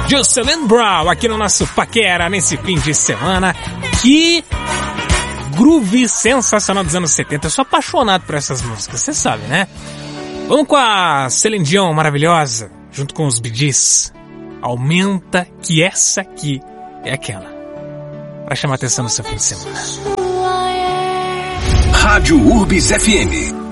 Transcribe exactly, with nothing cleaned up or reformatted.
Jocelyn Brown aqui no nosso Paquera nesse fim de semana. Que groove sensacional dos anos setenta. Eu sou apaixonado por essas músicas, você sabe, né? Vamos com a Celine Dion maravilhosa, junto com os Bee Gees. Aumenta, que essa aqui é aquela para chamar atenção no seu fim de semana. Rádio Urbis F M.